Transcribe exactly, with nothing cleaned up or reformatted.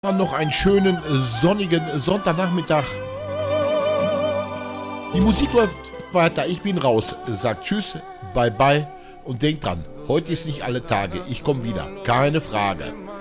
Noch einen schönen sonnigen Sonntagnachmittag. Die Musik läuft weiter. Ich bin raus. Sagt Tschüss, bye bye und denkt dran, heute ist nicht alle Tage. Ich komme wieder. Keine Frage.